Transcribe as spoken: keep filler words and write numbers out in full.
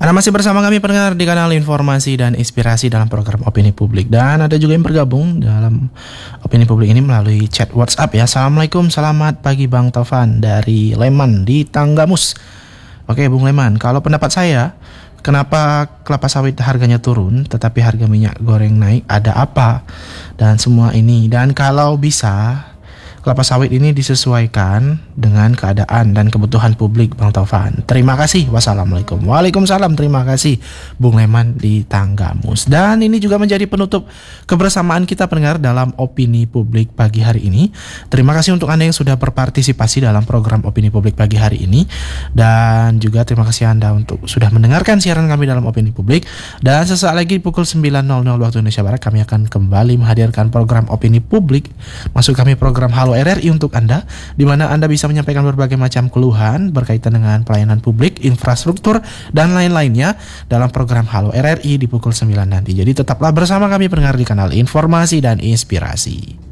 Anda masih bersama kami pendengar di kanal Informasi dan Inspirasi dalam program Opini Publik. Dan ada juga yang bergabung dalam Opini Publik ini melalui chat WhatsApp ya. Assalamualaikum, selamat pagi Bang Taufan dari Leman di Tanggamus. Oke Bung Leman, kalau pendapat saya, kenapa kelapa sawit harganya turun tetapi harga minyak goreng naik, ada apa? Dan semua ini, dan kalau bisa kelapa sawit ini disesuaikan dengan keadaan dan kebutuhan publik Bang Taufan. Terima kasih. Wassalamualaikum. Waalaikumsalam. Terima kasih Bung Leman di Tanggamus. Dan ini juga menjadi penutup kebersamaan kita pendengar dalam Opini Publik pagi hari ini. Terima kasih untuk Anda yang sudah berpartisipasi dalam program Opini Publik pagi hari ini. Dan juga terima kasih Anda untuk sudah mendengarkan siaran kami dalam Opini Publik. Dan sesaat lagi pukul sembilan waktu Indonesia Barat kami akan kembali menghadirkan program Opini Publik. Maksud kami program Halo R R I untuk Anda, di mana Anda bisa menyampaikan berbagai macam keluhan berkaitan dengan pelayanan publik, infrastruktur, dan lain-lainnya dalam program Halo R R I di pukul sembilan nanti. Jadi tetaplah bersama kami pendengar di kanal Informasi dan Inspirasi.